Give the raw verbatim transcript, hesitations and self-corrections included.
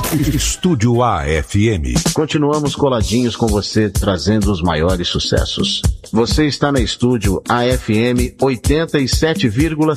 Estúdio A F M. Continuamos coladinhos com você, trazendo os maiores sucessos. Você está na Estúdio A F M oitenta e sete vírgula